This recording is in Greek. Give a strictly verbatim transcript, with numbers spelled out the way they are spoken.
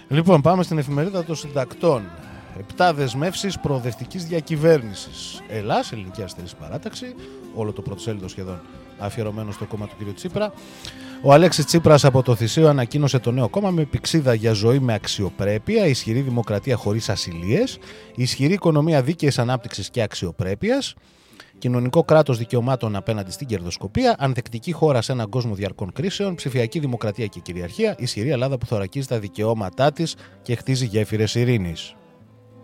Λοιπόν, πάμε στην εφημερίδα των συντακτών. Επτά δεσμεύσεις προοδευτικής διακυβέρνησης. Ελλάς, Ελληνική Αριστερή Παράταξη. Όλο το πρωτοσέλιδο σχεδόν αφιερωμένο στο κόμμα του κ. Τσίπρα. Ο Αλέξης Τσίπρας από το Θησίο ανακοίνωσε το νέο κόμμα με πηξίδα για ζωή με αξιοπρέπεια, ισχυρή δημοκρατία χωρίς ασυλίες, ισχυρή οικονομία δίκαιης ανάπτυξης και αξιοπρέπειας, κοινωνικό κράτος δικαιωμάτων απέναντι στην κερδοσκοπία, ανθεκτική χώρα σε έναν κόσμο διαρκών κρίσεων, ψηφιακή δημοκρατία και κυριαρχία, ισχυρή Ελλάδα που θωρακίζει τα δικαιώματά της και χτίζει γέφυρες ειρήνης.